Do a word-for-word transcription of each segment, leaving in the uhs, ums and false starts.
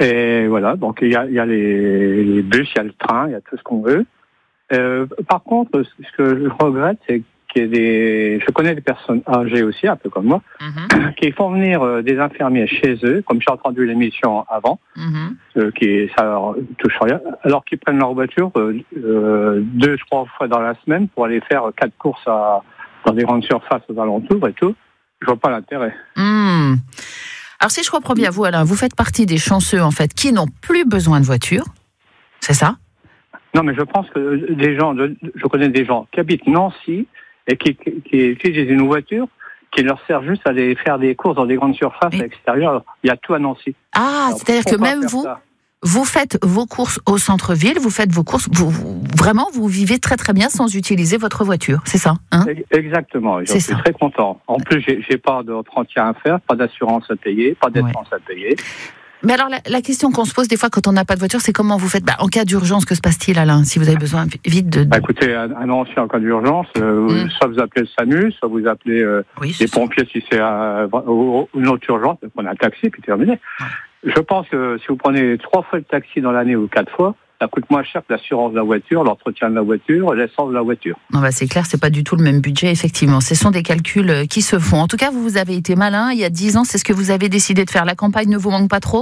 Et voilà, donc il y a, il y a les, les bus, il y a le train, il y a tout ce qu'on veut. Euh, par contre, ce que je regrette, c'est qu'il y a des... Je connais des personnes âgées aussi, un peu comme moi, mm-hmm. qui font venir euh, des infirmiers chez eux, comme j'ai entendu l'émission avant, mm-hmm. euh, qui ça leur touche rien, alors qu'ils prennent leur voiture euh, euh, deux, trois fois dans la semaine pour aller faire quatre courses à, dans des grandes surfaces aux alentours et tout. Je vois pas l'intérêt. Mm. Alors si je comprends bien, vous Alain, vous faites partie des chanceux en fait qui n'ont plus besoin de voiture, c'est ça ? Non, mais je pense que des gens, je connais des gens qui habitent Nancy et qui, qui, qui utilisent une voiture qui leur sert juste à aller faire des courses dans des grandes surfaces oui. à l'extérieur. Il y a tout à Nancy. Ah, alors, c'est-à-dire que même vous, ça vous faites vos courses au centre-ville, vous faites vos courses, vous, vous, vraiment, vous vivez très très bien sans utiliser votre voiture, c'est ça hein ? Exactement, je suis très content. En plus, j'ai, j'ai pas d'entretien à faire, pas d'assurance à payer, pas d'essence ouais. à payer. Mais alors, la, la question qu'on se pose des fois quand on n'a pas de voiture, c'est comment vous faites bah, en cas d'urgence, que se passe-t-il, Alain, si vous avez besoin vite de... de... Bah, écoutez, un, un ancien en cas d'urgence, euh, mmh. soit vous appelez le SAMU, soit vous appelez euh, oui, les pompiers si c'est euh, une autre urgence, vous prenez un taxi, puis terminé. Ouais. Je pense que si vous prenez trois fois le taxi dans l'année ou quatre fois, ça coûte moins cher que l'assurance de la voiture, l'entretien de la voiture, l'essence de la voiture. Non bah c'est clair, c'est pas du tout le même budget, effectivement. Ce sont des calculs qui se font. En tout cas, vous, vous avez été malin. Il y a dix ans, c'est ce que vous avez décidé de faire. La campagne ne vous manque pas trop ?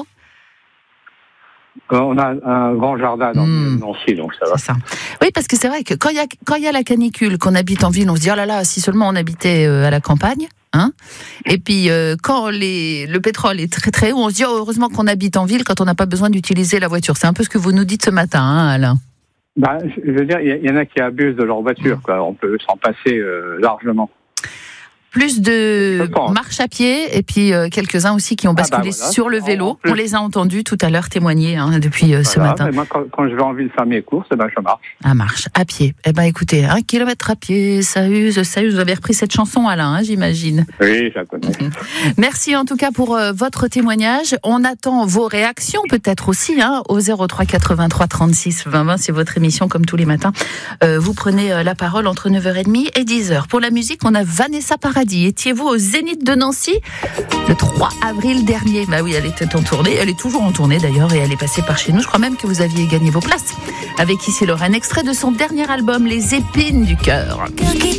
On a un grand jardin dans mmh. Nancy, donc ça va. C'est ça. Oui, parce que c'est vrai que quand il y a quand il y a la canicule, qu'on habite en ville, on se dit oh là là, si seulement on habitait euh, à la campagne, hein. Et puis euh, quand les le pétrole est très très haut, on se dit oh, heureusement qu'on habite en ville quand on n'a pas besoin d'utiliser la voiture. C'est un peu ce que vous nous dites ce matin, hein, Alain. Bah, je veux dire, il y, y en a qui abusent de leur voiture, mmh. quoi. On peut s'en passer euh, largement. Plus de marche à pied et puis euh, quelques-uns aussi qui ont basculé ah bah voilà. sur le vélo. On les a entendus tout à l'heure témoigner hein, depuis euh, voilà. ce matin. Mais moi, quand, quand je vais en ville faire mes courses, eh ben, je marche. À marche, à pied. Eh ben, écoutez, un kilomètre à pied, ça use, ça use. Vous avez repris cette chanson, Alain, hein, j'imagine. Oui, je la connais. Merci en tout cas pour euh, votre témoignage. On attend vos réactions peut-être aussi hein, au zéro trois quatre-vingt-trois trente-six vingt vingt. C'est votre émission comme tous les matins. Euh, vous prenez euh, la parole entre neuf heures trente et dix heures. Pour la musique, on a Vanessa Paradis. Étiez-vous au Zénith de Nancy le trois avril dernier? Bah oui, elle était en tournée, elle est toujours en tournée d'ailleurs et elle est passée par chez nous. Je crois même que vous aviez gagné vos places avec Ici Lorraine, extrait de son dernier album Les Épines du Cœur.